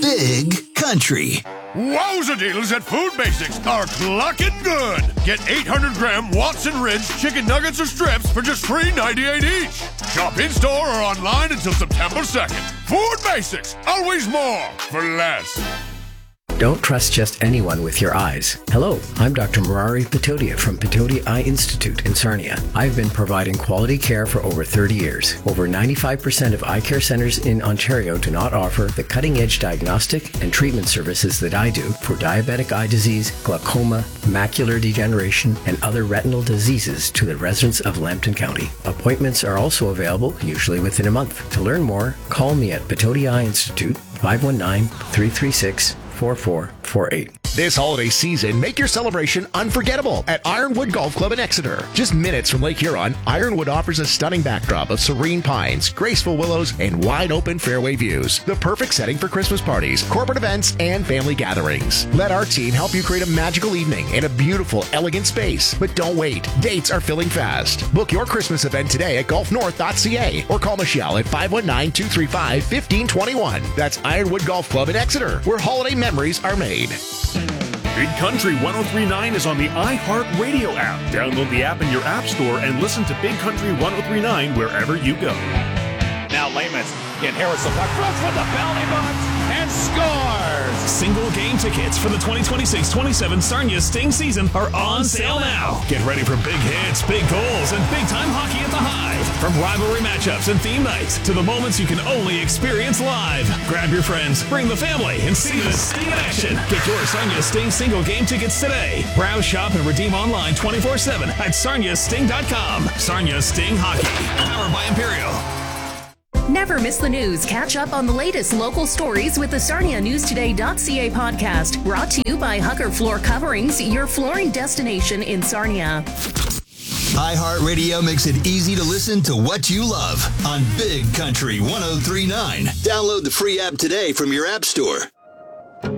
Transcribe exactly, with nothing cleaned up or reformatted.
Big Country. Wowza deals at Food Basics are clucking good. Get eight hundred gram Watson Ridge chicken nuggets or strips for just three ninety-eight each. Shop in-store or online until September second. Food Basics, always more for less. Don't trust just anyone with your eyes. Hello, I'm Doctor Murari Patodia from Patodia Eye Institute in Sarnia. I've been providing quality care for over thirty years. Over ninety-five percent of eye care centers in Ontario do not offer the cutting-edge diagnostic and treatment services that I do for diabetic eye disease, glaucoma, macular degeneration, and other retinal diseases to the residents of Lambton County. Appointments are also available, usually within a month. To learn more, call me at Patodia Eye Institute, five one nine, three three six, four four four eight. This holiday season, make your celebration unforgettable at Ironwood Golf Club in Exeter. Just minutes from Lake Huron, Ironwood offers a stunning backdrop of serene pines, graceful willows, and wide-open fairway views. The perfect setting for Christmas parties, corporate events, and family gatherings. Let our team help you create a magical evening in a beautiful, elegant space. But don't wait. Dates are filling fast. Book your Christmas event today at golf north dot c a or call Michelle at five one nine, two three five, one five two one. That's Ironwood Golf Club in Exeter, where holiday memories are made. Big Country one oh three point nine is on the iHeartRadio app. Download the app in your app store and listen to Big Country one oh three point nine wherever you go. Now Lamos inherits the puck, runs with the penalty box, and scores! Single game tickets for the twenty twenty-six twenty-seven Sarnia Sting season are on sale now. Get ready for big hits, big goals, and big-time hockey at the Hive. From rivalry matchups and theme nights to the moments you can only experience live. Grab your friends, bring the family, and see the Sting in action. Get your Sarnia Sting single game tickets today. Browse, shop, and redeem online twenty-four seven at sarnia sting dot com. Sarnia Sting Hockey, powered by Imperial. Never miss the news. Catch up on the latest local stories with the Sarnia News Today dot c a podcast. Brought to you by Hugger Floor Coverings, your flooring destination in Sarnia. iHeartRadio makes it easy to listen to what you love on Big Country one oh three point nine. Download the free app today from your app store